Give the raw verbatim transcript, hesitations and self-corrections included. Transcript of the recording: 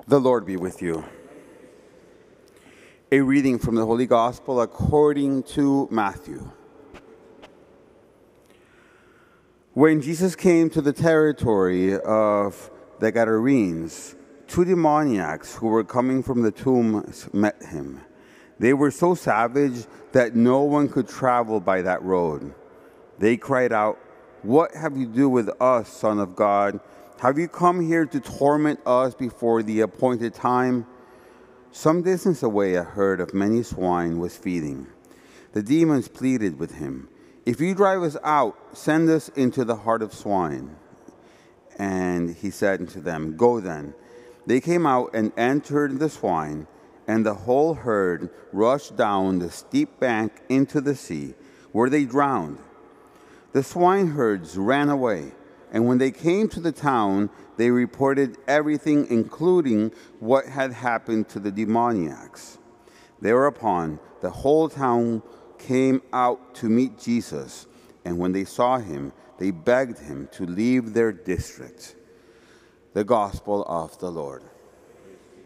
The Lord be with you. A reading from the Holy Gospel according to Matthew. When Jesus came to the territory of the Gadarenes, two demoniacs who were coming from the tombs met him. They were so savage that no one could travel by that road. They cried out, "What have you to do with us, Son of God? Have you come here to torment us before the appointed time?" Some distance away, a herd of many swine was feeding. The demons pleaded with him, "If you drive us out, send us into the heart of swine." And he said unto them, "Go then." They came out and entered the swine, and the whole herd rushed down the steep bank into the sea, where they drowned. The swineherds ran away, and when they came to the town, they reported everything, including what had happened to the demoniacs. Thereupon, the whole town came out to meet Jesus, and when they saw him, they begged him to leave their district. The Gospel of the Lord.